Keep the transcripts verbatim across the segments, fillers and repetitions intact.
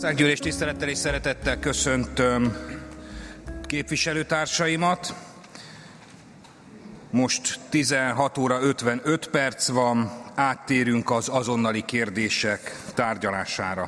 Országgyűlés tisztelettel és szeretettel köszöntöm képviselőtársaimat. Most tizenhat óra ötvenöt perc van, áttérünk az azonnali kérdések tárgyalására.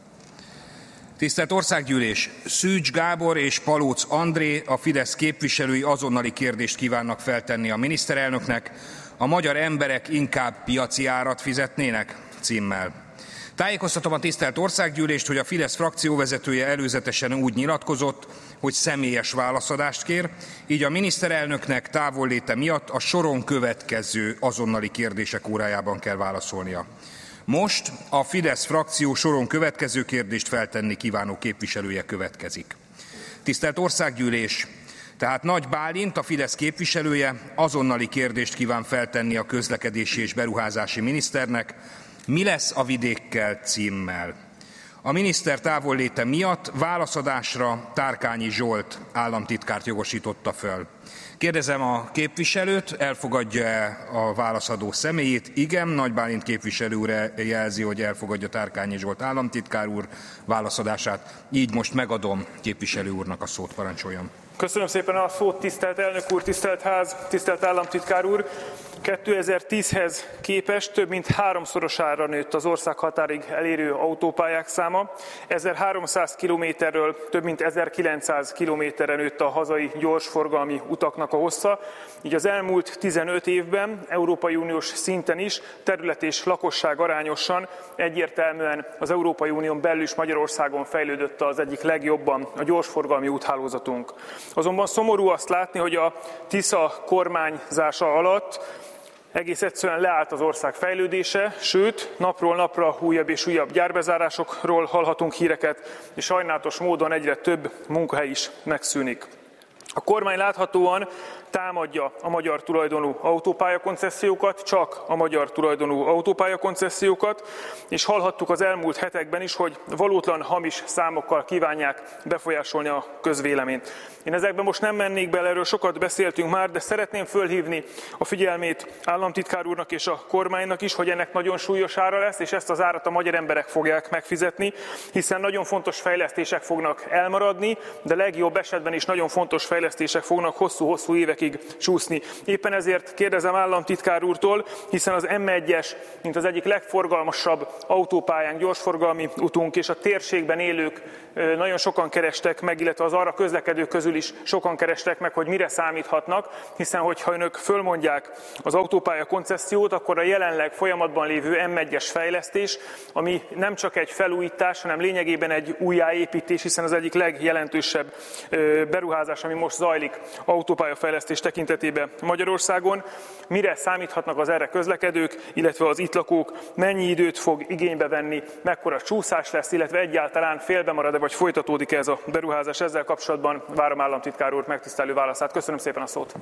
Tisztelt Országgyűlés! Szűcs Gábor és Palóc André, a Fidesz képviselői azonnali kérdést kívánnak feltenni a miniszterelnöknek. A magyar emberek inkább piaci árat fizetnének? Címmel. Tájékoztatom a tisztelt Országgyűlést, hogy a Fidesz frakcióvezetője előzetesen úgy nyilatkozott, hogy személyes válaszadást kér, így a miniszterelnöknek távolléte miatt a soron következő azonnali kérdések órájában kell válaszolnia. Most a Fidesz frakció soron következő kérdést feltenni kívánó képviselője következik. Tisztelt Országgyűlés! Tehát Nagy Bálint, a Fidesz képviselője azonnali kérdést kíván feltenni a közlekedési és beruházási miniszternek. Mi lesz a vidékkel? Címmel. A miniszter távolléte miatt válaszadásra Tárkányi Zsolt államtitkárt jogosította föl. Kérdezem a képviselőt, elfogadja-e a válaszadó személyét? Igen, Nagy Bálint képviselő úr jelzi, hogy elfogadja Tárkányi Zsolt államtitkár úr válaszadását. Így most megadom képviselő úrnak a szót, parancsoljon. Köszönöm szépen a szót, tisztelt elnök úr, tisztelt ház, tisztelt államtitkár úr. kétezer-tízhez képest több mint háromszorosára nőtt az ország határig elérő autópályák száma. ezerháromszáz kilométerről több mint ezerkilencszáz kilométerre nőtt a hazai gyorsforgalmi utaknak a hossza. Így az elmúlt tizenöt évben Európai Uniós szinten is terület és lakosság arányosan egyértelműen az Európai Unión belül is Magyarországon fejlődött az egyik legjobban a gyorsforgalmi úthálózatunk. Azonban szomorú azt látni, hogy a Tisza kormányzása alatt egész egyszerűen leállt az ország fejlődése, sőt, napról napra újabb és újabb gyárbezárásokról hallhatunk híreket, és sajnálatos módon egyre több munkahely is megszűnik. A kormány láthatóan támadja a magyar tulajdonú autópályakoncesziókat, csak a magyar tulajdonú autópályakoncesziókat, és hallhattuk az elmúlt hetekben is, hogy valótlan hamis számokkal kívánják befolyásolni a közvéleményt. Én ezekben most nem mennék bele, erről sokat beszéltünk már, de szeretném fölhívni a figyelmét államtitkár úrnak és a kormánynak is, hogy ennek nagyon súlyos ára lesz, és ezt az árat a magyar emberek fogják megfizetni, hiszen nagyon fontos fejlesztések fognak elmaradni, de legjobb esetben is nagyon fontos fejlesztések fognak hosszú-hosszú évekig csúszni. Éppen ezért kérdezem államtitkár úrtól, hiszen az M egyes, mint az egyik legforgalmasabb autópályánk, gyorsforgalmi utunk, és a térségben élők nagyon sokan kerestek meg, illetve az arra közlekedők közül is sokan kerestek meg, hogy mire számíthatnak, hiszen hogyha önök fölmondják az autópálya koncessziót, akkor a jelenleg folyamatban lévő M egyes fejlesztés, ami nem csak egy felújítás, hanem lényegében egy újjáépítés, hiszen az egyik legjelentősebb beruházás, ami most zajlik autópályafejlesztés tekintetében Magyarországon. Mire számíthatnak az erre közlekedők, illetve az itt lakók, mennyi időt fog igénybe venni, mekkora csúszás lesz, illetve egyáltalán félbe marad-e, vagy folytatódik ez a beruházás? Ezzel kapcsolatban várom államtitkár úr megtisztelő válaszát. Köszönöm szépen a szót.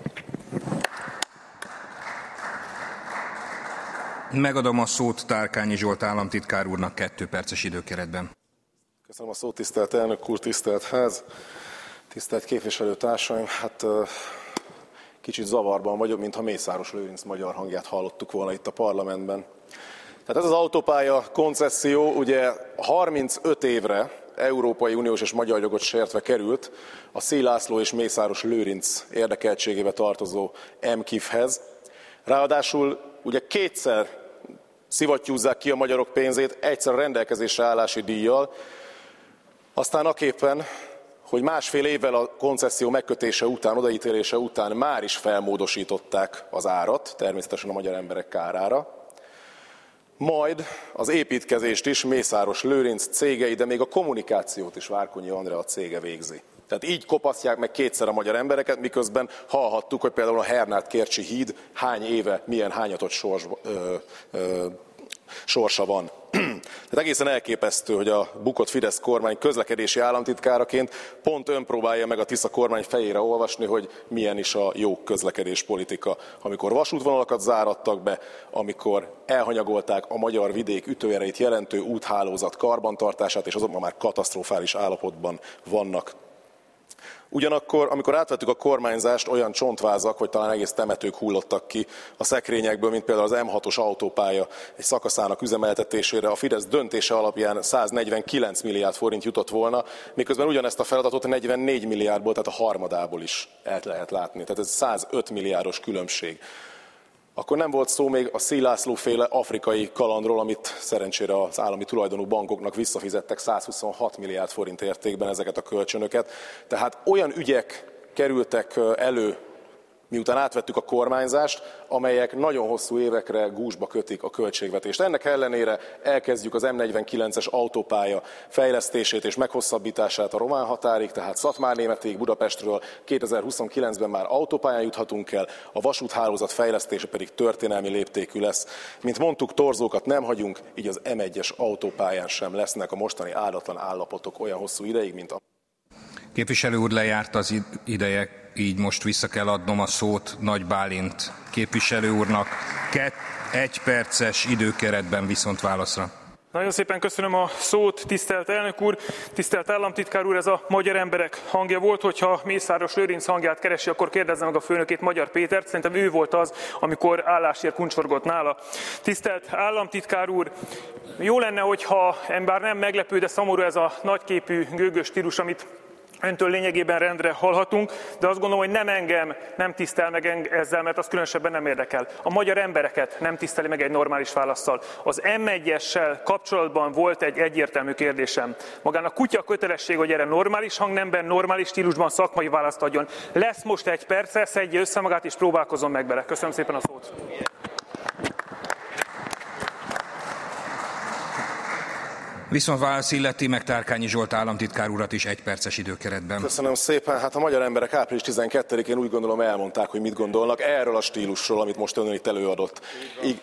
Megadom a szót Tárkányi Zsolt államtitkár úrnak kettő perces időkeretben. Köszönöm a szót, tisztelt elnök úr, tisztelt ház, tisztelt képviselőtársaim. Hát kicsit zavarban vagyok, mintha Mészáros Lőrinc magyar hangját hallottuk volna itt a parlamentben. Tehát ez az autópálya koncesszió ugye harmincöt évre Európai Uniós és magyar jogot sértve került a Széll László és Mészáros Lőrinc érdekeltségébe tartozó em kifhez. Ráadásul ugye kétszer szivattyúzzák ki a magyarok pénzét, egyszer a rendelkezésre állási díjjal, aztán aképpen, hogy másfél évvel a koncesszió megkötése után, odaítélése után már is felmódosították az árat, természetesen a magyar emberek kárára. Majd az építkezést is Mészáros Lőrinc cégei, de még a kommunikációt is Várkonyi Andrea cége végzi. Tehát így kopasztják meg kétszer a magyar embereket, miközben hallhattuk, hogy például a Hernád-Kercsi híd hány éve, milyen hányatott sors, ö, ö, sorsa van. Tehát egészen elképesztő, hogy a bukott Fidesz kormány közlekedési államtitkáraként pont ön próbálja meg a Tisza kormány fejére olvasni, hogy milyen is a jó közlekedéspolitika. Amikor vasútvonalakat zárattak be, amikor elhanyagolták a magyar vidék ütőereit jelentő úthálózat karbantartását, és azok ma már katasztrofális állapotban vannak. Ugyanakkor, amikor átvettük a kormányzást, olyan csontvázak, vagy talán egész temetők hullottak ki a szekrényekből, mint például az em hatos autópálya egy szakaszának üzemeltetésére. A Fidesz döntése alapján száznegyvenkilenc milliárd forint jutott volna, miközben ugyanezt a feladatot negyvennégy milliárdból, tehát a harmadából is el lehet látni. Tehát ez százöt milliárdos különbség. Akkor nem volt szó még a Széll László féle afrikai kalandról, amit szerencsére az állami tulajdonú bankoknak visszafizettek százhuszonhat milliárd forint értékben ezeket a kölcsönöket. Tehát olyan ügyek kerültek elő, miután átvettük a kormányzást, amelyek nagyon hosszú évekre gúzsba kötik a költségvetést. Ennek ellenére elkezdjük az em negyvenkilences autópálya fejlesztését és meghosszabbítását a román határig, tehát Szatmárnémetig, Budapestről kétezer-huszonkilencben már autópályán juthatunk el, a vasúthálózat fejlesztése pedig történelmi léptékű lesz. Mint mondtuk, torzókat nem hagyunk, így az em egyes autópályán sem lesznek a mostani áldatlan állapotok olyan hosszú ideig, mint a... Képviselő úr, lejárt az ideje, így most vissza kell adnom a szót Nagy Bálint képviselő úrnak. Kett, egy perces időkeretben viszont válaszra. Nagyon szépen köszönöm a szót, tisztelt elnök úr, tisztelt államtitkár úr, ez a magyar emberek hangja volt, hogyha Mészáros Lőrinc hangját keresi, akkor kérdezze meg a főnökét, Magyar Pétert, szerintem ő volt az, amikor állásért kuncsorgott nála. Tisztelt államtitkár úr, jó lenne, hogyha, bár nem meglepő, de szomorú ez a nagyképű, gőgös stílus, amit öntől lényegében rendre hallhatunk, de azt gondolom, hogy nem engem nem tisztel meg ezzel, mert az különösebben nem érdekel. A magyar embereket nem tiszteli meg egy normális válasszal. Az em egyessel kapcsolatban volt egy egyértelmű kérdésem. Magán a kutya kötelesség, hogy erre normális hangnemben, normális stílusban szakmai választ adjon. Lesz most egy perce, szedje össze magát és próbálkozzon meg vele. Köszönöm szépen a szót. Viszont válasz illeti meg Tárkányi Zsolt államtitkár urat is egy perces időkeretben. Köszönöm szépen. Hát a magyar emberek április tizenkettedikén úgy gondolom elmondták, hogy mit gondolnak erről a stílusról, amit most ön itt előadott. Így...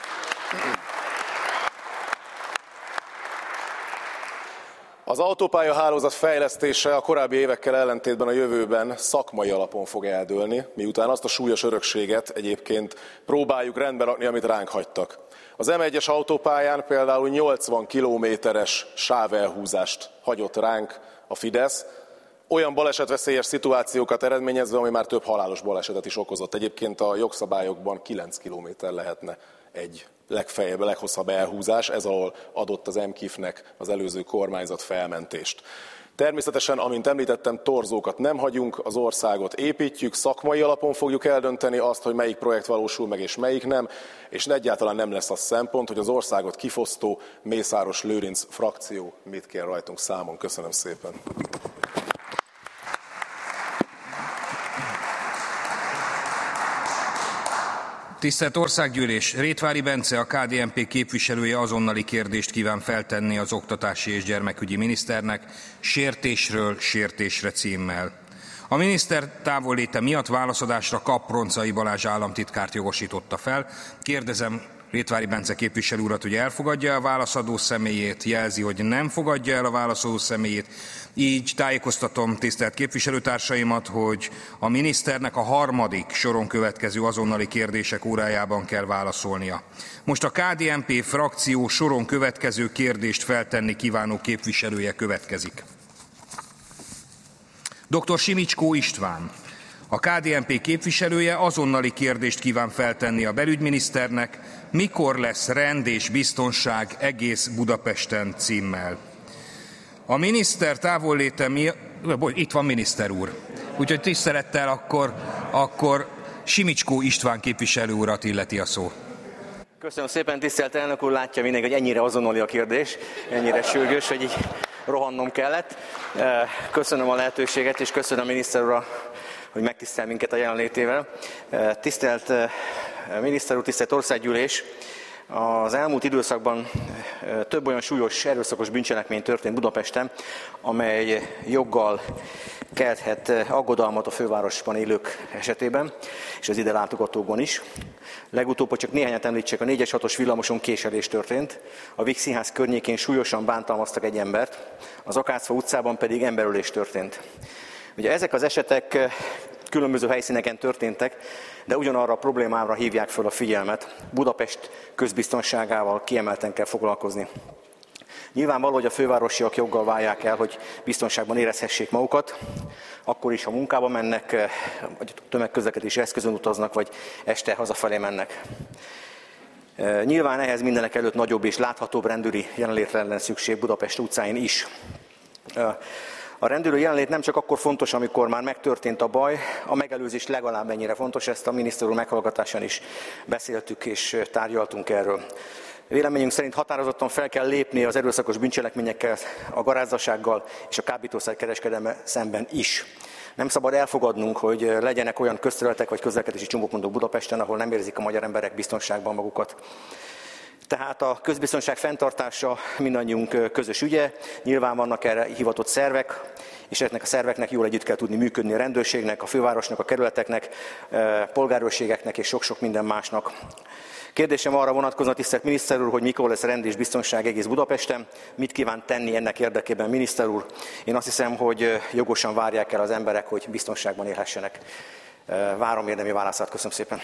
Az autópályahálózat fejlesztése a korábbi évekkel ellentétben a jövőben szakmai alapon fog eldőlni, miután azt a súlyos örökséget egyébként próbáljuk rendbe rakni, amit ránk hagytak. Az em egyes autópályán például nyolcvan kilométeres sávelhúzást hagyott ránk a Fidesz, olyan balesetveszélyes szituációkat eredményezve, ami már több halálos balesetet is okozott. Egyébként a jogszabályokban kilenc kilométer lehetne egy legfeljebb, leghosszabb elhúzás, ez ahol adott az em kifnek az előző kormányzat felmentést. Természetesen, amint említettem, torzókat nem hagyunk, az országot építjük, szakmai alapon fogjuk eldönteni azt, hogy melyik projekt valósul meg és melyik nem, és egyáltalán nem lesz az szempont, hogy az országot kifosztó Mészáros Lőrinc frakció mit kér rajtunk számon. Köszönöm szépen. Tisztelt Országgyűlés! Rétvári Bence, a ká dé en pé képviselője azonnali kérdést kíván feltenni az oktatási és gyermekügyi miniszternek, sértésről sértésre címmel. A miniszter távolléte miatt válaszadásra Kaproncai Balázs államtitkárt jogosította fel. Kérdezem Rétvári Bence képviselő urat, hogy elfogadja a válaszadó személyét, jelzi, hogy nem fogadja el a válaszadó személyét. Így tájékoztatom tisztelt képviselőtársaimat, hogy a miniszternek a harmadik soron következő azonnali kérdések órájában kell válaszolnia. Most a ká dé en pé frakció soron következő kérdést feltenni kívánó képviselője következik. doktor Simicskó István, a ká dé en pé képviselője azonnali kérdést kíván feltenni a belügyminiszternek, mikor lesz rend és biztonság egész Budapesten címmel. A miniszter távolléte miatt, itt van miniszter úr, úgyhogy tisztelettel akkor, akkor Simicskó István képviselő urat illeti a szó. Köszönöm szépen, tisztelt elnök úr, látja mindenki, hogy ennyire azonnali a kérdés, ennyire sürgős, hogy így rohannom kellett. Köszönöm a lehetőséget, és köszönöm a miniszter úr, hogy megtisztel minket a jelenlétével. Tisztelt miniszter úr, tisztelt Országgyűlés! Az elmúlt időszakban több olyan súlyos erőszakos bűncselekmény történt Budapesten, amely joggal kelthet aggodalmat a fővárosban élők esetében, és az ide látogatókban is. Legutóbb, hogy csak néhányat említsek, a négyes hatos villamoson késelés történt, a Víg Színház környékén súlyosan bántalmaztak egy embert, az Akácfa utcában pedig emberölés történt. Ugye ezek az esetek különböző helyszíneken történtek, de ugyanarra a problémára hívják föl a figyelmet. Budapest közbiztonságával kiemelten kell foglalkozni. Nyilvánvaló, hogy a fővárosiak joggal várják el, hogy biztonságban érezhessék magukat, akkor is, ha munkába mennek, vagy tömegközlekedési eszközön utaznak, vagy este hazafelé mennek. Nyilván ehhez mindenek előtt nagyobb és láthatóbb rendőri jelenlétre lenne szükség Budapest utcáin is. A rendőri jelenlét nem csak akkor fontos, amikor már megtörtént a baj, a megelőzés legalább ennyire fontos, ezt a miniszter úr meghallgatásán is beszéltük és tárgyaltunk erről. Véleményünk szerint határozottan fel kell lépni az erőszakos bűncselekményekkel, a garázdasággal és a kábítószerkereskedelemmel szemben is. Nem szabad elfogadnunk, hogy legyenek olyan közterületek vagy közlekedési csomópontok Budapesten, ahol nem érzik a magyar emberek biztonságban magukat. Tehát a közbiztonság fenntartása mindannyiunk közös ügye, nyilván vannak erre hivatott szervek, és ezeknek a szerveknek jól együtt kell tudni működni a rendőrségnek, a fővárosnak, a kerületeknek, polgárőrségeknek és sok-sok minden másnak. Kérdésem arra vonatkozna, tisztelt miniszter úr, hogy mikor lesz rend és biztonság egész Budapesten, mit kíván tenni ennek érdekében, miniszter úr? Én azt hiszem, hogy jogosan várják el az emberek, hogy biztonságban élhessenek. Várom érdemi válaszát, köszönöm szépen.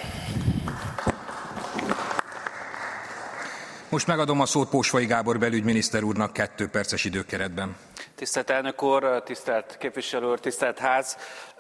Most megadom a szót Pósvai Gábor belügyminiszter úrnak kettő perces időkeretben. Tisztelt elnök úr, tisztelt képviselő úr, tisztelt ház!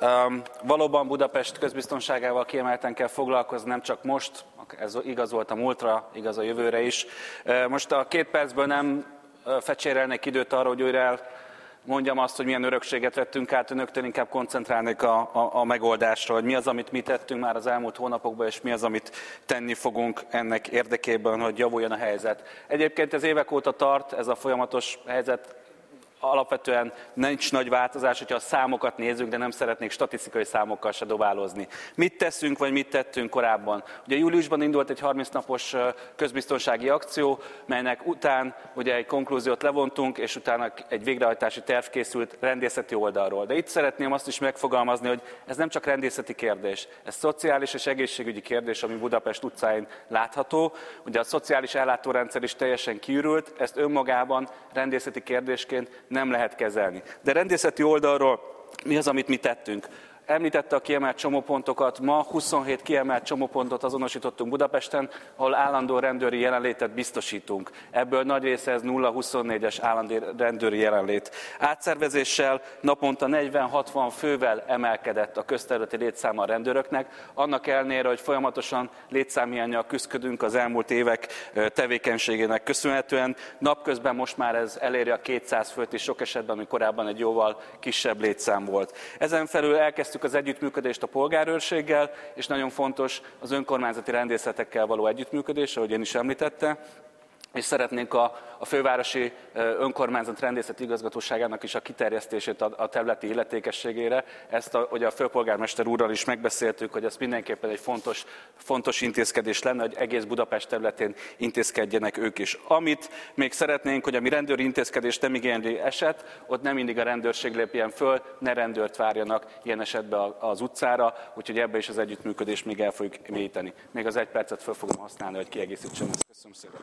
Valóban Budapest közbiztonságával kiemelten kell foglalkozni, nem csak most, ez igaz volt a múltra, igaz a jövőre is. Most a két percből nem fecsérelnék időt arra, hogy újra mondjam azt, hogy milyen örökséget vettünk át önöktől, inkább koncentrálnék a, a, a megoldásra, hogy mi az, amit mi tettünk már az elmúlt hónapokban, és mi az, amit tenni fogunk ennek érdekében, hogy javuljon a helyzet. Egyébként ez évek óta tart, ez a folyamatos helyzet. Alapvetően nincs nagy változás, hogyha a számokat nézzük, de nem szeretnék statisztikai számokkal se dobálózni. Mit teszünk, vagy mit tettünk korábban? Ugye júliusban indult egy harminc napos közbiztonsági akció, melynek után ugye egy konklúziót levontunk, és utána egy végrehajtási terv készült rendészeti oldalról. De itt szeretném azt is megfogalmazni, hogy ez nem csak rendészeti kérdés, ez szociális és egészségügyi kérdés, ami Budapest utcáin látható. Ugye a szociális ellátórendszer is teljesen kiürült, ezt önmagában rendészeti kérdésként nem lehet kezelni. De rendészeti oldalról mi az, amit mi tettünk? Említette a kiemelt csomópontokat, ma huszonhét kiemelt csomópontot azonosítottunk Budapesten, ahol állandó rendőri jelenlétet biztosítunk. Ebből nagy része ez nulla huszonnégyes állandó rendőri jelenlét. Átszervezéssel naponta negyven-hatvan fővel emelkedett a közterületi létszáma a rendőröknek, annak ellenére, hogy folyamatosan létszámhiánnyal küzdködünk az elmúlt évek tevékenységének köszönhetően. Napközben most már ez eléri a kétszáz főt is sok esetben, ami korábban egy jóval kisebb létszám volt. Ezen felül elkezdtük az együttműködést a polgárőrséggel, és nagyon fontos az önkormányzati rendészetekkel való együttműködés, ahogy én is említette, és szeretnénk a, a fővárosi önkormányzat rendészeti igazgatóságának is a kiterjesztését a, a területi illetékességére. Ezt a, ugye a főpolgármester úrral is megbeszéltük, hogy ez mindenképpen egy fontos, fontos intézkedés lenne, hogy egész Budapest területén intézkedjenek ők is. Amit még szeretnénk, hogy ami rendőri intézkedés nem igényli eset, ott nem mindig a rendőrség lépjen föl, ne rendőrt várjanak ilyen esetben az utcára, úgyhogy ebbe is az együttműködést még el fogjuk mélyíteni. Még az egy percet föl fogom használni, hogy kiegészítsem ezt. Köszönöm szépen.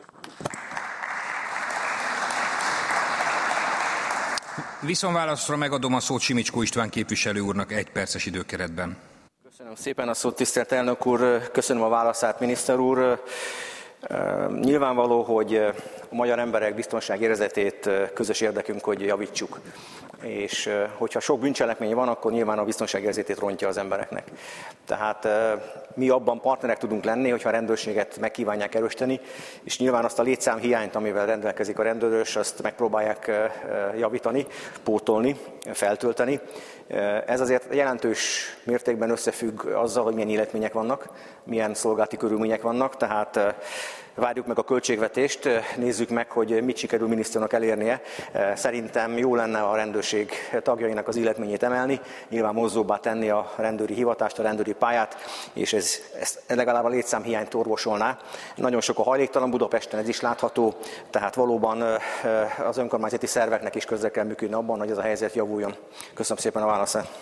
Viszonválaszra megadom a szót Simicskó István képviselő úrnak egy perces időkeretben. Köszönöm szépen a szót, tisztelt elnök úr, köszönöm a válaszát, miniszter úr. Nyilvánvaló, hogy a magyar emberek biztonságérzetét közös érdekünk, hogy javítsuk. És hogyha sok bűncselekmény van, akkor nyilván a biztonságérzetét rontja az embereknek. Tehát mi abban partnerek tudunk lenni, hogyha a rendőrséget megkívánják erősíteni, és nyilván azt a létszámhiányt, amivel rendelkezik a rendőrös, azt megpróbálják javítani, pótolni, feltölteni. Ez azért jelentős mértékben összefügg azzal, hogy milyen életmények vannak, milyen szolgálati körülmények vannak, tehát várjuk meg a költségvetést, nézzük meg, hogy mit sikerül miniszternek elérnie. Szerintem jó lenne a rendőrség tagjainak az életményét emelni, nyilván mozdóbbá tenni a rendőri hivatást, a rendőri pályát, és ez, ez legalább a létszámhiányt orvosolná. Nagyon sok a hajléktalan Budapesten, ez is látható, tehát valóban az önkormányzati szerveknek is közre kell működni abban, hogy ez a helyzet javuljon. Köszönöm szépen a válaszát.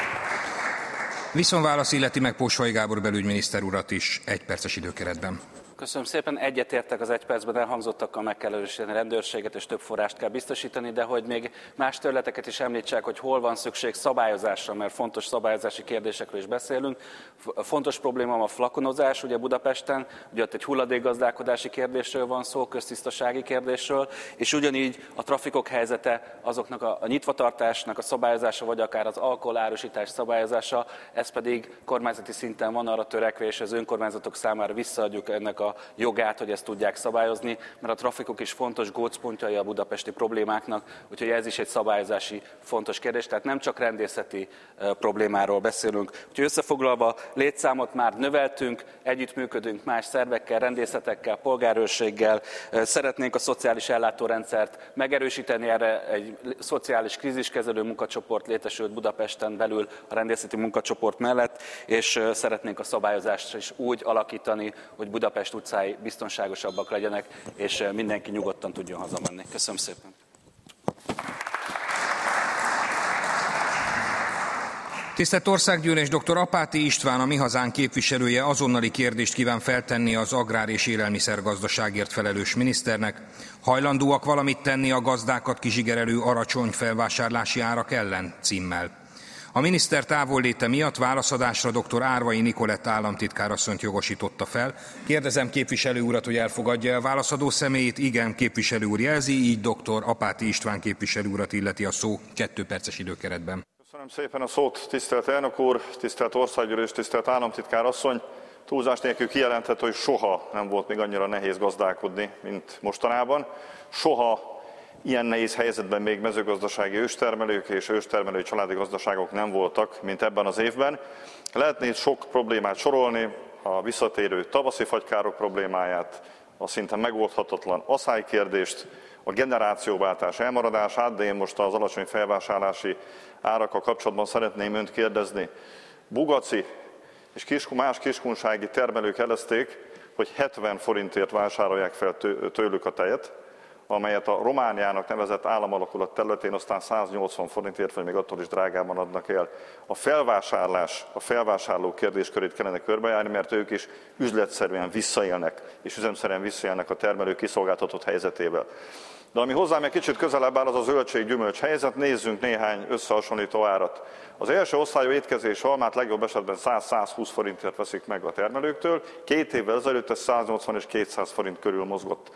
Viszonválasz illeti meg Pósvai Gábor belügyminiszter urat is egy perces időkeretben. Köszönöm szépen. Egyetértek az egy percben elhangzottakkal, meg kell erősíteni a rendőrséget, és több forrást kell biztosítani, de hogy még más területeket is említsek, hogy hol van szükség szabályozásra, mert fontos szabályozási kérdésekről is beszélünk. Fontos probléma a flakonozás, ugye Budapesten, ugye ott egy hulladékgazdálkodási kérdésről van szó, köztisztasági kérdésről, és ugyanígy a trafikok helyzete, azoknak a, a nyitvatartásnak a szabályozása, vagy akár az alkoholárusítás szabályozása, ez pedig kormányzati szinten van arra törekvés, az önkormányzatok számára visszaadjuk ennek a a jogát, hogy ezt tudják szabályozni, mert a trafikok is fontos gócpontjai a budapesti problémáknak, úgyhogy ez is egy szabályozási fontos kérdés, tehát nem csak rendészeti problémáról beszélünk. Úgyhogy összefoglalva létszámot már növeltünk, együttműködünk más szervekkel, rendészetekkel, polgárőrséggel, szeretnénk a szociális ellátórendszert megerősíteni, erre egy szociális kríziskezelő munkacsoport létesült Budapesten belül a rendészeti munkacsoport mellett, és szeretnénk a szabályozást is úgy alakítani, hogy Budapest utcái biztonságosabbak legyenek, és mindenki nyugodtan tudjon hazamenni. Köszönöm szépen! Tisztelt Országgyűlés, dr. Apáti István, a Mi Hazánk képviselője azonnali kérdést kíván feltenni az agrár- és élelmiszergazdaságért felelős miniszternek. Hajlandóak valamit tenni a gazdákat kizsigerelő alacsony felvásárlási árak ellen? Címmel. A miniszter távolléte miatt válaszadásra dr. Árvai Nikolett államtitkárasszonyt jogosította fel. Kérdezem képviselő urat, hogy elfogadja a válaszadó személyét. Igen, képviselő úr jelzi, így dr. Apáti István képviselő urat illeti a szó kettő perces időkeretben. Köszönöm szépen a szót, tisztelt elnök úr, tisztelt országgyűlés, tisztelt államtitkárasszony. Túlzás nélkül kijelenthető, hogy soha nem volt még annyira nehéz gazdálkodni, mint mostanában. Soha ilyen nehéz helyzetben még mezőgazdasági őstermelők és őstermelői családi gazdaságok nem voltak, mint ebben az évben. Lehetne itt sok problémát sorolni, a visszatérő tavaszi fagykárok problémáját, a szinte megoldhatatlan aszálykérdést, a generációváltás elmaradását, de én most az alacsony felvásárlási árakkal kapcsolatban szeretném önt kérdezni. Bugaci és kis, más kiskunsági termelők jelezték, hogy hetven forintért vásárolják fel tőlük a tejet, amelyet a Romániának nevezett államalakulat területén aztán száznyolcvan forintért, vagy még attól is drágában adnak el. A felvásárlás, a felvásárló kérdéskörét kellene körbejárni, mert ők is üzletszerűen visszaélnek, és üzemszerűen visszaélnek a termelők kiszolgáltatott helyzetével. De ami hozzám egy kicsit közelebb áll, az a zöldség-gyümölcs helyzet, nézzünk néhány összehasonlító árat. Az első osztályú étkezés almát legjobb esetben száz-százhúsz forintért veszik meg a termelőktől, két évvel ezelőtt ez száznyolcvan és kétszáz forint körül mozgott.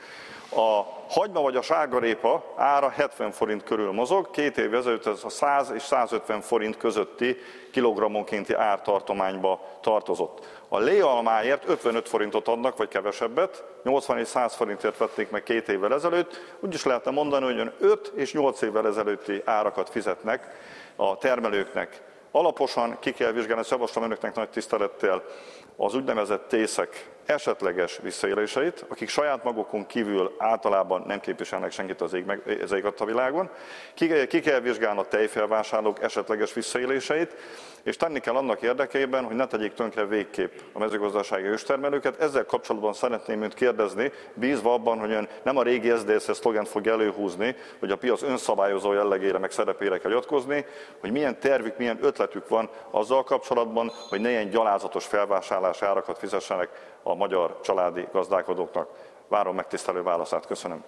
A hagyma vagy a sárgarépa ára hetven forint körül mozog, két évvel ezelőtt ez a száz és százötven forint közötti kilogrammonkénti ártartományba tartozott. A léalmáért ötvenöt forintot adnak, vagy kevesebbet, nyolcvan és száz forintért vették meg két évvel ezelőtt, úgyis lehetne mondani, hogy öt és nyolc évvel ezelőtti árakat fizetnek a termelőknek. Alaposan ki kell vizsgálni, ezt javaslom önöknek nagy tisztelettel, az úgynevezett tészek esetleges visszaéléseit, akik saját magukon kívül általában nem képviselnek senkit az ég, meg, az ég a világon. Ki, ki kell vizsgálni a tejfelvásárlók esetleges visszaéléseit, és tenni kell annak érdekében, hogy ne tegyék tönkre végképp a mezőgazdasági őstermelőket. Ezzel kapcsolatban szeretném önt kérdezni, bízva abban, hogy ön nem a régi es zé dé es szlogent fog előhúzni, hogy a piac önszabályozó jellegére meg szerepére kell jatkozni, hogy milyen tervük, milyen ötletük van azzal kapcsolatban, hogy ne ilyen gyalázatos felvásárlási árakat fizessenek a magyar családi gazdálkodóknak. Várom megtisztelő válaszát. Köszönöm.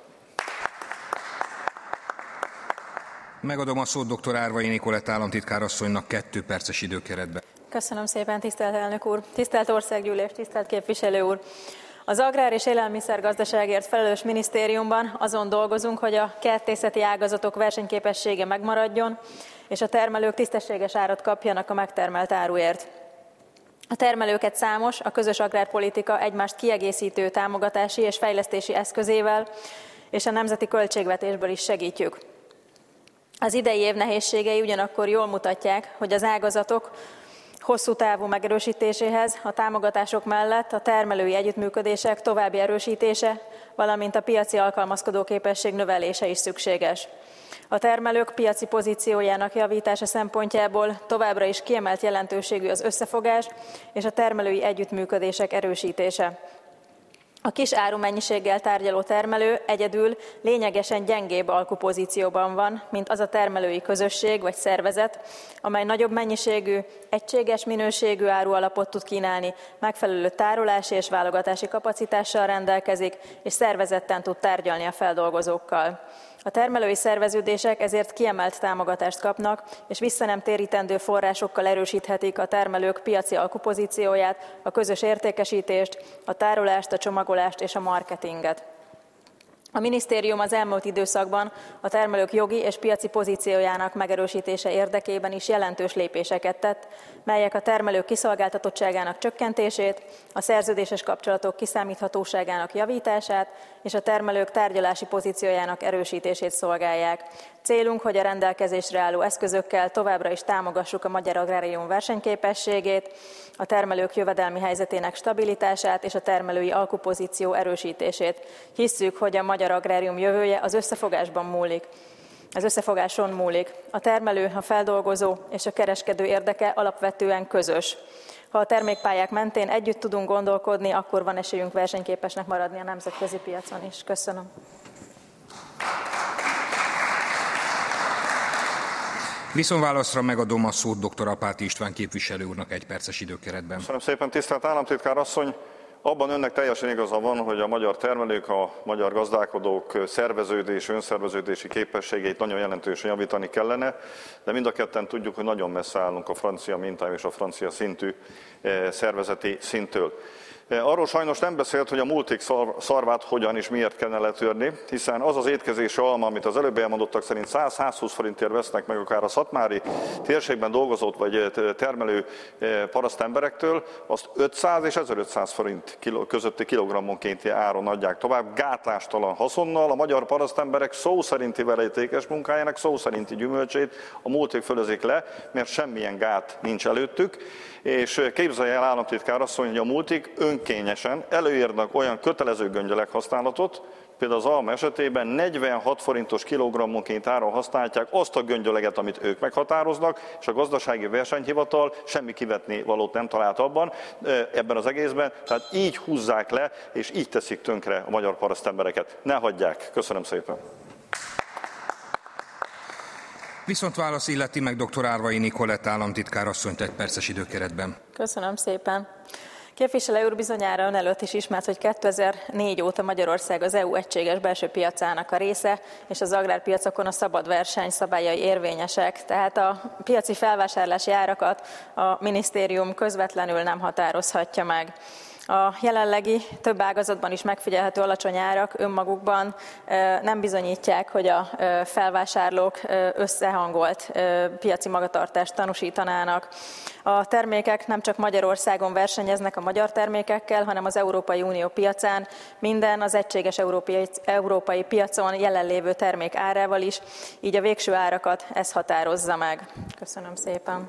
Megadom a szót dr. Árvai Nikolett államtitkárasszonynak kettő perces időkeretben. Köszönöm szépen, tisztelt elnök úr, tisztelt országgyűlés, tisztelt képviselő úr. Az agrár- és élelmiszergazdaságért felelős minisztériumban azon dolgozunk, hogy a kertészeti ágazatok versenyképessége megmaradjon, és a termelők tisztességes árat kapjanak a megtermelt áruért. A termelőket számos, a közös agrárpolitika egymást kiegészítő támogatási és fejlesztési eszközével és a nemzeti költségvetésből is segítjük. Az idei év nehézségei ugyanakkor jól mutatják, hogy az ágazatok hosszú távú megerősítéséhez a támogatások mellett a termelői együttműködések további erősítése, valamint a piaci alkalmazkodóképesség növelése is szükséges. A termelők piaci pozíciójának javítása szempontjából továbbra is kiemelt jelentőségű az összefogás és a termelői együttműködések erősítése. A kis árumennyiséggel tárgyaló termelő egyedül lényegesen gyengébb alkupozícióban van, mint az a termelői közösség vagy szervezet, amely nagyobb mennyiségű, egységes minőségű árualapot tud kínálni, megfelelő tárolási és válogatási kapacitással rendelkezik, és szervezetten tud tárgyalni a feldolgozókkal. A termelői szerveződések ezért kiemelt támogatást kapnak, és vissza nem térítendő forrásokkal erősíthetik a termelők piaci alkupozícióját, a közös értékesítést, a tárolást, a csomagolást és a marketinget. A minisztérium az elmúlt időszakban a termelők jogi és piaci pozíciójának megerősítése érdekében is jelentős lépéseket tett, melyek a termelők kiszolgáltatottságának csökkentését, a szerződéses kapcsolatok kiszámíthatóságának javítását és a termelők tárgyalási pozíciójának erősítését szolgálják. Célunk, hogy a rendelkezésre álló eszközökkel továbbra is támogassuk a magyar agrárium versenyképességét, a termelők jövedelmi helyzetének stabilitását és a termelői alkupozíció erősítését. Hisszük, hogy a magyar agrárium jövője az összefogásban múlik. Az összefogáson múlik. A termelő, a feldolgozó és a kereskedő érdeke alapvetően közös. Ha a termékpályák mentén együtt tudunk gondolkodni, akkor van esélyünk versenyképesnek maradni a nemzetközi piacon is. Köszönöm. Viszonválaszra megadom a szót dr. Apáti István képviselő úrnak egy perces időkeretben. Köszönöm szépen, tisztelt államtitkár asszony! Abban önnek teljesen igaza van, hogy a magyar termelők, a magyar gazdálkodók szerveződés, önszerveződési képességeit nagyon jelentősen javítani kellene, de mind a ketten tudjuk, hogy nagyon messze állunk a francia mintájú és a francia szintű szervezeti szinttől. Arról sajnos nem beszélt, hogy a multik szarvát hogyan és miért kellene letörni, hiszen az az étkezési alma, amit az előbb elmondottak szerint száz-százhúsz forintért vesznek meg akár a szatmári térségben dolgozott vagy termelő parasztemberektől, azt ötszáz és ezerötszáz forint közötti kilogrammonkénti áron adják tovább, gátlástalan haszonnal. A magyar parasztemberek szó szerinti verítékes munkájának szó szerinti gyümölcsét a multik fölözik le, mert semmilyen gát nincs előttük. És képzelje el, államtitkár asszony, hogy a multik önkényesen előírnak olyan kötelező göngyölek használatot, például az alma esetében negyvenhat forintos kilogrammonként áron használják azt a göngyöleget, amit ők meghatároznak, és a gazdasági versenyhivatal semmi kivetni valót nem talált abban, ebben az egészben, tehát így húzzák le, és így teszik tönkre a magyar parasztembereket. Ne hagyják. Köszönöm szépen. Viszont válasz illeti meg dr. Árvai Nikolett államtitkár asszonyt egy perces időkeretben. Köszönöm szépen. Képviselő úr, bizonyára ön előtt is ismert, hogy kétezer-négy óta Magyarország az é u egységes belső piacának a része, és az agrárpiacokon a szabad verseny szabályai érvényesek, tehát a piaci felvásárlási árakat a minisztérium közvetlenül nem határozhatja meg. A jelenlegi több ágazatban is megfigyelhető alacsony árak önmagukban nem bizonyítják, hogy a felvásárlók összehangolt piaci magatartást tanúsítanának. A termékek nem csak Magyarországon versenyeznek a magyar termékekkel, hanem az Európai Unió piacán, minden az egységes európai, európai piacon jelenlévő termék árával is, így a végső árakat ez határozza meg. Köszönöm szépen.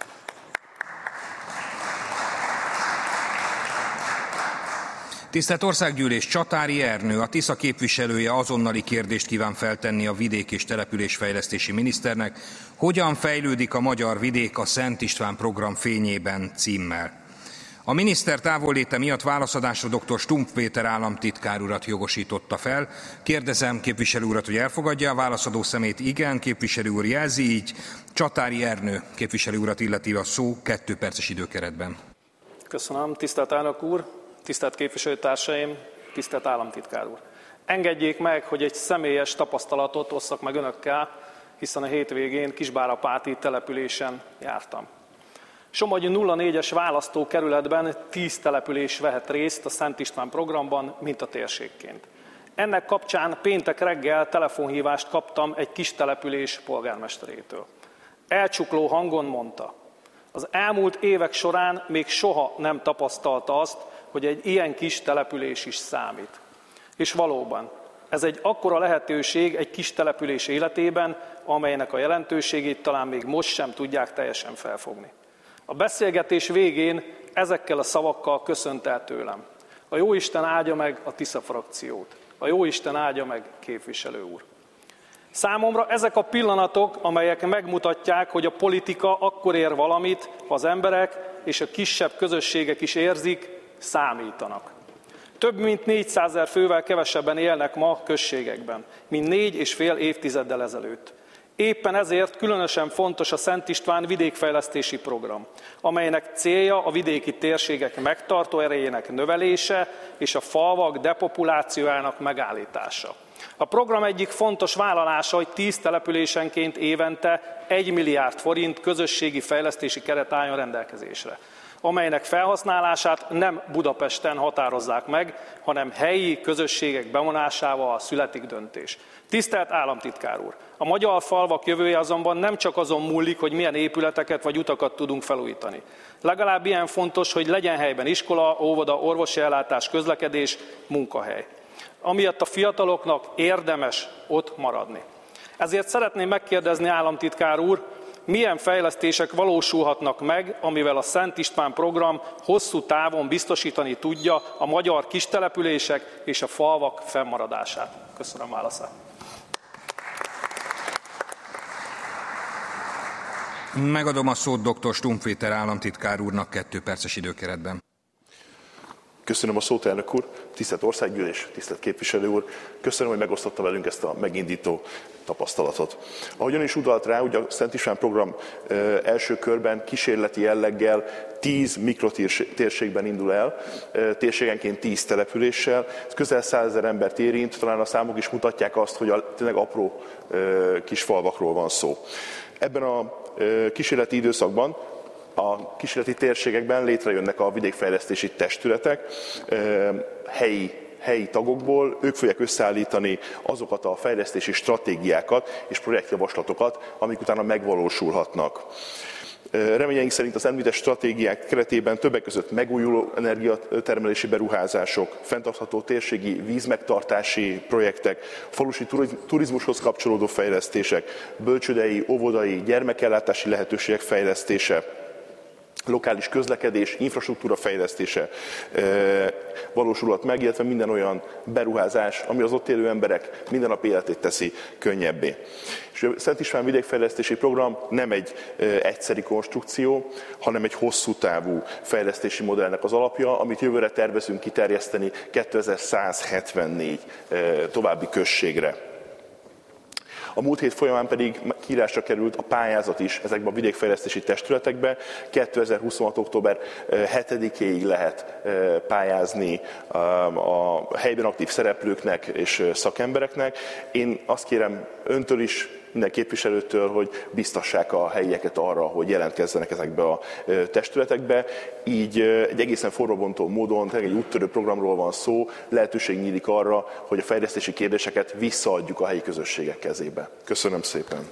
Tisztelt Országgyűlés, Csatári Ernő, a Tisza képviselője azonnali kérdést kíván feltenni a vidék- és településfejlesztési miniszternek. Hogyan fejlődik a magyar vidék a Szent István program fényében címmel? A miniszter távolléte miatt válaszadásra dr. Stumpf Péter államtitkár urat jogosította fel. Kérdezem képviselő urat, hogy elfogadja a válaszadó szemét. Igen, képviselő úr jelzi így. Csatári Ernő képviselő urat illeti a szó kettő perces időkeretben. Köszönöm, tisztelt elnök úr, tisztelt képviselőtársaim, tisztelt államtitkár úr. Engedjék meg, hogy egy személyes tapasztalatot osszak meg önökkel, hiszen a hétvégén Kisbárapáti településen jártam. Somogyi nulla négyes választókerületben tíz település vehet részt a Szent István programban, mint a térségként. Ennek kapcsán péntek reggel telefonhívást kaptam egy kis település polgármesterétől. Elcsukló hangon mondta: az elmúlt évek során még soha nem tapasztalta azt, hogy egy ilyen kis település is számít. És valóban, ez egy akkora lehetőség egy kis település életében, amelynek a jelentőségét talán még most sem tudják teljesen felfogni. A beszélgetés végén ezekkel a szavakkal köszönt el tőlem: a Jóisten áldja meg a Tisza frakciót, a Jóisten áldja meg képviselő úr. Számomra ezek a pillanatok, amelyek megmutatják, hogy a politika akkor ér valamit, ha az emberek és a kisebb közösségek is érzik, számítanak. Több mint négyszázezer fővel kevesebben élnek ma községekben, mint négy és fél évtizeddel ezelőtt. Éppen ezért különösen fontos a Szent István vidékfejlesztési program, amelynek célja a vidéki térségek megtartó erejének növelése és a falvak depopulációjának megállítása. A program egyik fontos vállalása, hogy tíz településenként évente egy milliárd forint közösségi fejlesztési keret álljon rendelkezésre, amelynek felhasználását nem Budapesten határozzák meg, hanem helyi közösségek bevonásával születik döntés. Tisztelt államtitkár úr! A magyar falvak jövője azonban nem csak azon múlik, hogy milyen épületeket vagy utakat tudunk felújítani. Legalább ilyen fontos, hogy legyen helyben iskola, óvoda, orvosi ellátás, közlekedés, munkahely. Amiatt a fiataloknak érdemes ott maradni. Ezért szeretném megkérdezni, államtitkár úr, milyen fejlesztések valósulhatnak meg, amivel a Szent István program hosszú távon biztosítani tudja a magyar kistelepülések és a falvak fennmaradását. Köszönöm válaszát. Megadom a szót dr. Stumpf Péter államtitkár úrnak kettő perces időkeretben. Köszönöm a szót, elnök úr, tisztelt országgyűlés, tisztelt képviselő úr, köszönöm, hogy megosztotta velünk ezt a megindító tapasztalatot. Ahogy ön is utalt rá, ugye a Szent István program első körben kísérleti jelleggel tíz mikrotérségben indul el, térségenként tíz településsel, ez közel százezer embert érint, talán a számok is mutatják azt, hogy a tényleg apró kis falvakról van szó. Ebben a kísérleti időszakban a kísérleti térségekben létrejönnek a vidékfejlesztési testületek helyi, helyi tagokból, ők fogják összeállítani azokat a fejlesztési stratégiákat és projektjavaslatokat, amik utána megvalósulhatnak. Reményeink szerint az említett stratégiák keretében többek között megújuló energiatermelési beruházások, fenntartható térségi vízmegtartási projektek, falusi turizmushoz kapcsolódó fejlesztések, bölcsődei, óvodai, gyermekellátási lehetőségek fejlesztése, lokális közlekedés, infrastruktúra fejlesztése e, valósulhat meg, illetve minden olyan beruházás, ami az ott élő emberek mindennapi életét teszi könnyebbé. És a Szent István vidékfejlesztési program nem egy e, egyszeri konstrukció, hanem egy hosszú távú fejlesztési modellnek az alapja, amit jövőre tervezünk kiterjeszteni kétezer-százhetvennégy e, további községre. A múlt hét folyamán pedig kiírásra került a pályázat is ezekben a vidékfejlesztési testületekbe. kétezer-huszonhat. október hetedikéig lehet pályázni a helyben aktív szereplőknek és szakembereknek. Én azt kérem öntől is, minden képviselőtől, hogy biztassák a helyieket arra, hogy jelentkezzenek ezekbe a testületekbe. Így egy egészen forróbontó módon, egy úttörő programról van szó, lehetőség nyílik arra, hogy a fejlesztési kérdéseket visszaadjuk a helyi közösségek kezébe. Köszönöm szépen!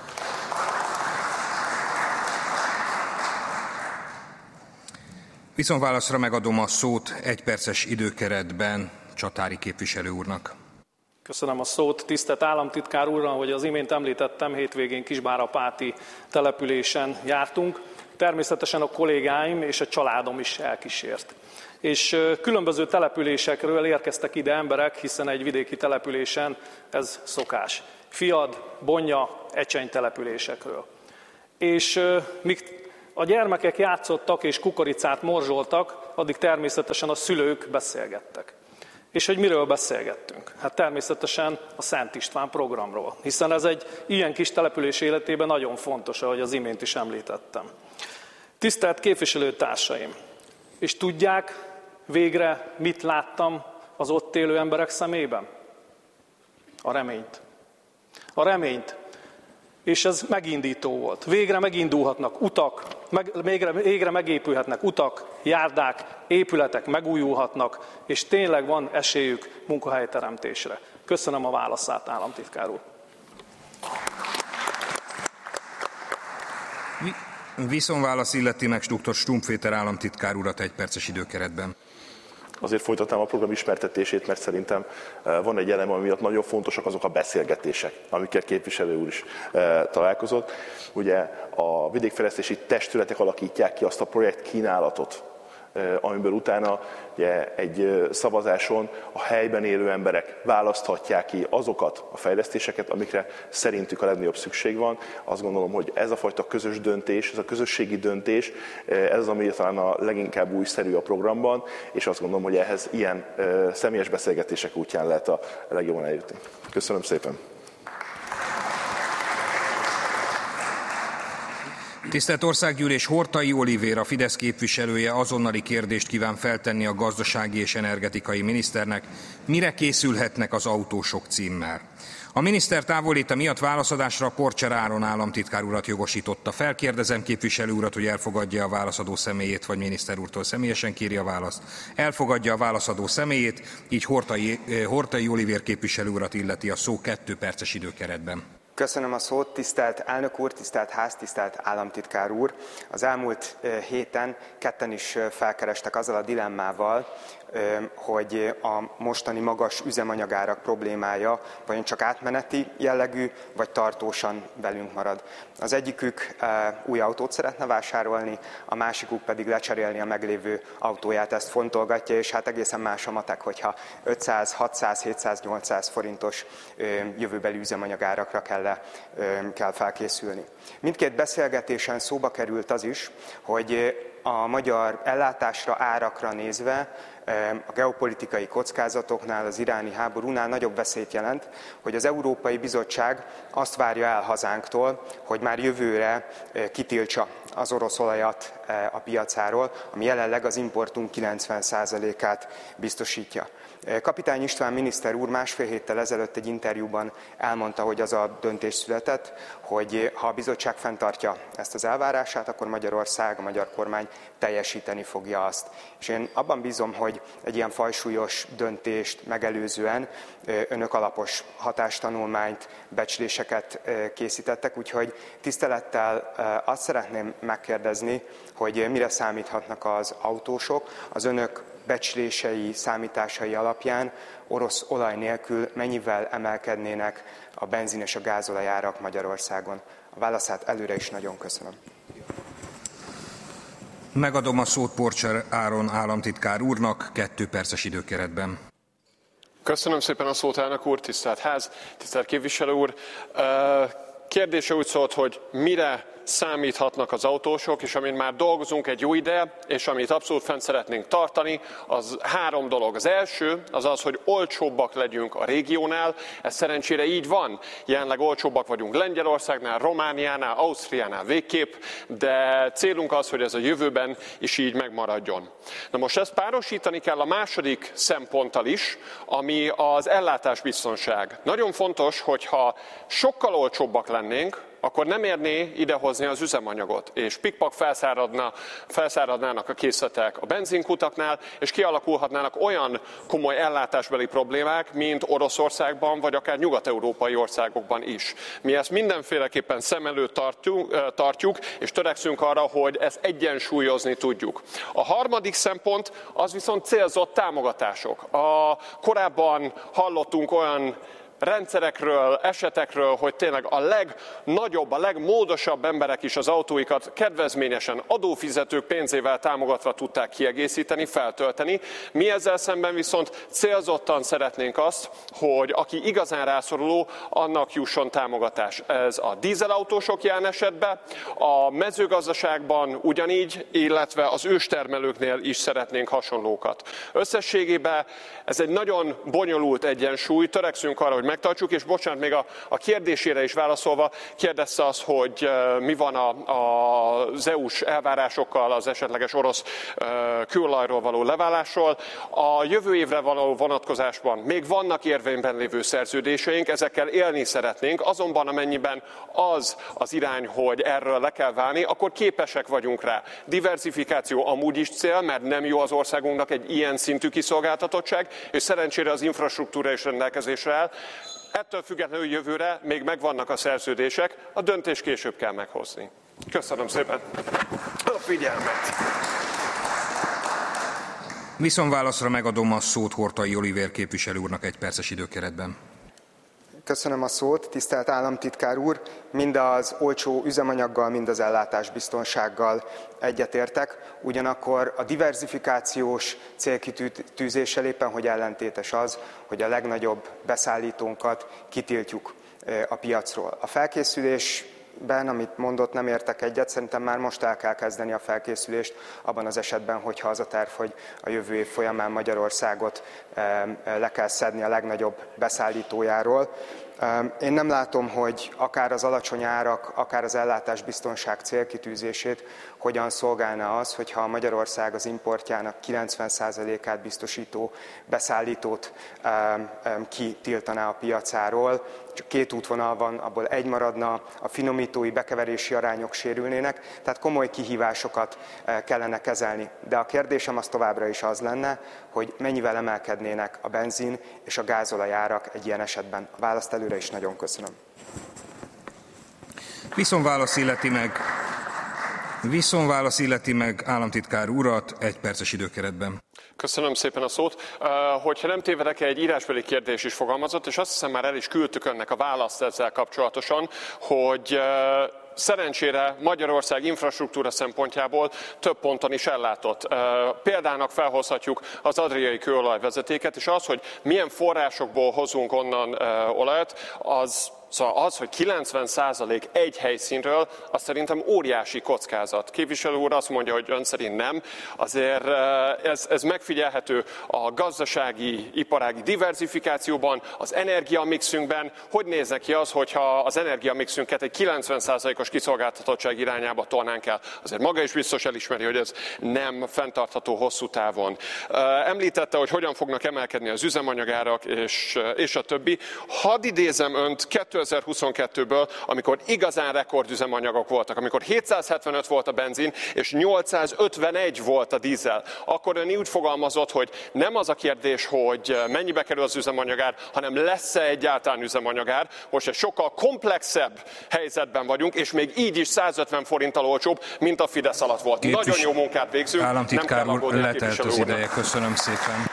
Viszonválaszra megadom a szót egyperces időkeretben Csatári képviselő úrnak. Köszönöm a szót. Tisztelt államtitkár úr, ahogy az imént említettem, hétvégén Kisbárapáti településen jártunk. Természetesen a kollégáim és a családom is elkísért. És különböző településekről érkeztek ide emberek, hiszen egy vidéki településen ez szokás. Fiad, Bonnya, Ecseny településekről. És míg a gyermekek játszottak és kukoricát morzsoltak, addig természetesen a szülők beszélgettek. És hogy miről beszélgettünk? Hát természetesen a Szent István programról, hiszen ez egy ilyen kis település életében nagyon fontos, ahogy az imént is említettem. Tisztelt képviselőtársaim, és tudják végre, mit láttam az ott élő emberek szemében? A reményt. A reményt. És ez megindító volt. Végre megindulhatnak utak, meg, végre, végre megépülhetnek utak, járdák, épületek megújulhatnak, és tényleg van esélyük munkahelyteremtésre. Köszönöm a válaszát, államtitkár úr. Viszonválasz illeti meg dr. Stumpf Péter államtitkár urat egy perces időkeretben. Azért folytatnám a program ismertetését, mert szerintem van egy elem, ami miatt nagyon fontosak azok a beszélgetések, amiket képviselő úr is találkozott. Ugye a vidékfejlesztési testületek alakítják ki azt a projekt kínálatot, amiből utána ugye, egy szavazáson a helyben élő emberek választhatják ki azokat a fejlesztéseket, amikre szerintük a legnagyobb szükség van. Azt gondolom, hogy ez a fajta közös döntés, ez a közösségi döntés, ez az, ami talán a leginkább újszerű a programban, és azt gondolom, hogy ehhez ilyen személyes beszélgetések útján lehet a legjobban eljutni. Köszönöm szépen! Tisztelt Országgyűlés, Horthy Olivér, a Fidesz képviselője azonnali kérdést kíván feltenni a gazdasági és energetikai miniszternek. Mire készülhetnek az autósok címmel? A miniszter távolléte miatt válaszadásra Porcser Áron államtitkár urat jogosította. Felkérdezem képviselő urat, hogy elfogadja a válaszadó személyét, vagy miniszter úrtól személyesen kéri a választ. Elfogadja a válaszadó személyét, így Horthy, Horthy Olivér képviselő urat illeti a szó kettő perces időkeretben. Köszönöm a szót, tisztelt elnök úr, tisztelt ház, tisztelt államtitkár úr. Az elmúlt héten ketten is felkerestek azzal a dilemmával, hogy a mostani magas üzemanyagárak problémája vajon csak átmeneti jellegű, vagy tartósan velünk marad. Az egyikük új autót szeretne vásárolni, a másikuk pedig lecserélni a meglévő autóját, ezt fontolgatja, és hát egészen más a matek, hogyha ötszáz, hatszáz, hétszáz, nyolcszáz forintos jövőbeli üzemanyagárakra kell, kell felkészülni. Mindkét beszélgetésen szóba került az is, hogy a magyar ellátásra, árakra nézve a geopolitikai kockázatoknál, az iráni háborúnál nagyobb veszélyt jelent, hogy az Európai Bizottság azt várja el hazánktól, hogy már jövőre kitiltsa az orosz olajat a piacáról, ami jelenleg az importunk kilencven százalékát biztosítja. Kapitány István miniszter úr másfél héttel ezelőtt egy interjúban elmondta, hogy az a döntés született, hogy ha a bizottság fenntartja ezt az elvárását, akkor Magyarország, a magyar kormány teljesíteni fogja azt. És én abban bízom, hogy egy ilyen fajsúlyos döntést megelőzően önök alapos hatástanulmányt, becsléseket készítettek, úgyhogy tisztelettel azt szeretném megkérdezni, hogy mire számíthatnak az autósok, az önök becslései, számításai alapján orosz olaj nélkül mennyivel emelkednének a benzin és a gázolaj árak Magyarországon? A válaszát előre is nagyon köszönöm. Megadom a szót Porcser Áron államtitkár úrnak kettő perces időkeretben. Köszönöm szépen a szót, elnök úr, tisztelt ház, tisztelt képviselő úr. Kérdése úgy szólt, hogy mire számíthatnak az autósok, és amin már dolgozunk egy jó ide, és amit abszolút fent szeretnénk tartani, az három dolog. Az első az az, hogy olcsóbbak legyünk a régiónál, ez szerencsére így van. Jelenleg olcsóbbak vagyunk Lengyelországnál, Romániánál, Ausztriánál végképp, de célunk az, hogy ez a jövőben is így megmaradjon. Na most ezt párosítani kell a második szemponttal is, ami az ellátásbiztonság. Nagyon fontos, hogyha sokkal olcsóbbak lennénk, akkor nem érné idehozni az üzemanyagot, és pikpak felszáradna, felszáradnának a készletek a benzinkutaknál, és kialakulhatnának olyan komoly ellátásbeli problémák, mint Oroszországban, vagy akár nyugat-európai országokban is. Mi ezt mindenféleképpen szem előtt tartjuk, tartjuk, és törekszünk arra, hogy ezt egyensúlyozni tudjuk. A harmadik szempont az viszont célzott támogatások. A korábban hallottunk olyan rendszerekről, esetekről, hogy tényleg a legnagyobb, a legmódosabb emberek is az autóikat kedvezményesen adófizetők pénzével támogatva tudták kiegészíteni, feltölteni. Mi ezzel szemben viszont célzottan szeretnénk azt, hogy aki igazán rászoruló, annak jusson támogatás. Ez a dízelautósok jelen esetben, a mezőgazdaságban ugyanígy, illetve az őstermelőknél is szeretnénk hasonlókat. Összességében ez egy nagyon bonyolult egyensúly, törekszünk arra, hogy megtartsuk, és bocsánat, még a, a kérdésére is válaszolva kérdezte az, hogy uh, mi van a, a, az é u-s elvárásokkal, az esetleges orosz uh, kőolajról való leválásról. A jövő évre való vonatkozásban még vannak érvényben lévő szerződéseink, ezekkel élni szeretnénk, azonban amennyiben az az irány, hogy erről le kell válni, akkor képesek vagyunk rá. Diversifikáció amúgy is cél, mert nem jó az országunknak egy ilyen szintű kiszolgáltatottság, és szerencsére az infrastruktúra is rendelkezésre áll. Ettől függetlenül jövőre még megvannak a szerződések, a döntést később kell meghozni. Köszönöm szépen a figyelmet! Viszonválaszra megadom a szót Horthy Olivér képviselő úrnak egy perces időkeretben. Köszönöm a szót, tisztelt államtitkár úr! Mind az olcsó üzemanyaggal, mind az ellátásbiztonsággal egyetértek, ugyanakkor a diverzifikációs célkitűzéssel éppen hogy ellentétes az, hogy a legnagyobb beszállítónkat kitiltjuk a piacról. A felkészülésben, amit mondott, nem értek egyet, szerintem már most el kell kezdeni a felkészülést abban az esetben, hogyha az a terv, hogy a jövő év folyamán Magyarországot le kell szedni a legnagyobb beszállítójáról. Én nem látom, hogy akár az alacsony árak, akár az ellátásbiztonság célkitűzését hogyan szolgálna az, hogyha Magyarország az importjának kilencven százalékát biztosító beszállítót kitiltaná a piacáról. Csak két útvonal van, abból egy maradna, a finomítói bekeverési arányok sérülnének, tehát komoly kihívásokat kellene kezelni. De a kérdésem az továbbra is az lenne, hogy mennyivel emelkednének a benzin és a gázolaj árak egy ilyen esetben. A választ előre is nagyon köszönöm. Viszonválasz illeti meg, viszonválasz illeti meg államtitkár urat egy perces időkeretben. Köszönöm szépen a szót. Hogyha nem tévedek, egy írásbeli kérdés is fogalmazott, és azt hiszem már el is küldtük önnek a választ ezzel kapcsolatosan, hogy szerencsére Magyarország infrastruktúra szempontjából több ponton is ellátott. Példának felhozhatjuk az adriai kőolajvezetéket, és az, hogy milyen forrásokból hozunk onnan olajat, az Szóval az, hogy kilencven százalék egy helyszínről, az szerintem óriási kockázat. Képviselő úr azt mondja, hogy ön szerint nem. Azért ez, ez megfigyelhető a gazdasági, iparági diverzifikációban, az energiamixünkben. Hogy nézne ki az, hogyha az energiamixünket egy kilencven százalékos kiszolgáltatottság irányába tolnánk el? Azért maga is biztos elismeri, hogy ez nem fenntartható hosszú távon. Említette, hogy hogyan fognak emelkedni az üzemanyagárak, és, és a többi. Hadd idézem önt kétezer-huszonkettőből, amikor igazán rekordüzemanyagok voltak, amikor hétszázhetvenöt volt a benzin, és nyolcszázötvenegy volt a dízel. Akkor ön úgy fogalmazott, hogy nem az a kérdés, hogy mennyibe kerül az üzemanyagár, hanem lesz-e egyáltalán üzemanyagár. Most egy sokkal komplexebb helyzetben vagyunk, és még így is százötven forinttal olcsóbb, mint a Fidesz alatt volt. Képvis... Nagyon jó munkát végzünk. Államtitkár úr, letelt az ideje. Köszönöm szépen.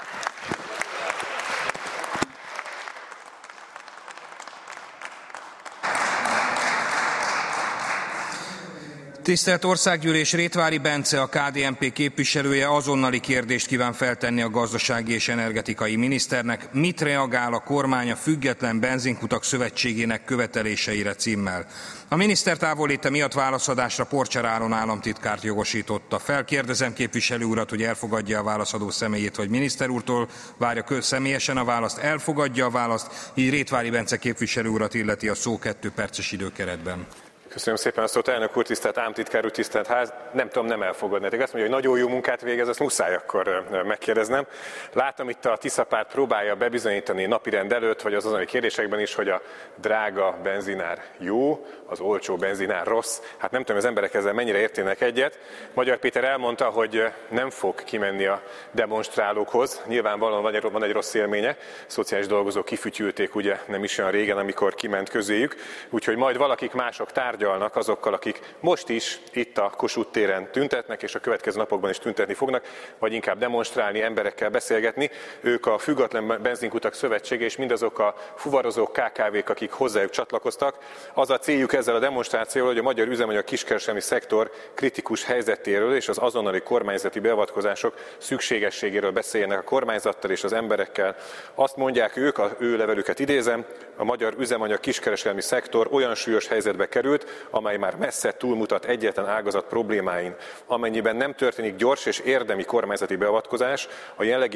Tisztelt Országgyűlés, Rétvári Bence, a ká dé en pé képviselője azonnali kérdést kíván feltenni a gazdasági és energetikai miniszternek. Mit reagál a kormány a Független Benzinkutak Szövetségének követeléseire címmel? A miniszter távolléte miatt válaszadásra Porcser Áron államtitkárt jogosította fel. Kérdezem képviselő urat, hogy elfogadja a válaszadó személyét, vagy miniszter úrtól várja személyesen a választ, elfogadja a választ, így Rétvári Bence képviselő urat illeti a szó kettő perces időkeretben. Köszönöm szépen a szót, elnök úr, tisztelt államtitkár úr, tisztelt ház. Nem tudom nem elfogadni. Azt mondja, hogy nagyon jó munkát végez, azt muszáj akkor megkérdeznem. Látom, itt a Tiszapárt próbálja bebizonyítani napirend előtt, vagy az azonnali kérdésekben is, hogy a drága benzinár jó, az olcsó benzinár rossz. Hát nem tudom, az emberek ezzel mennyire értenek egyet. Magyar Péter elmondta, hogy nem fog kimenni a demonstrálókhoz. Nyilvánvalóan van egy rossz élménye. Szociális dolgozók kifütyülték ugye nem is olyan régen, amikor kiment közéjük. Úgyhogy majd valakik mások tárgyalnak azokkal, akik most is itt a Kossuth téren tüntetnek, és a következő napokban is tüntetni fognak, vagy inkább demonstrálni, emberekkel beszélgetni. Ők a Független Benzinkutak Szövetsége, és mindazok a fuvarozók, ká ká vék, akik hozzájuk csatlakoztak. Az a céljuk ezzel a demonstrációval, hogy a magyar üzemanyag kiskereskedelmi szektor kritikus helyzetéről és az azonnali kormányzati beavatkozások szükségességéről beszéljenek a kormányzattal és az emberekkel. Azt mondják ők, az ő levelüket idézem, a magyar üzemanyag kiskereskedelmi szektor olyan súlyos helyzetbe került, amely már messze túlmutat egyetlen ágazat problémáin. Amennyiben nem történik gyors és érdemi kormányzati beavatkozás, a jelenlegi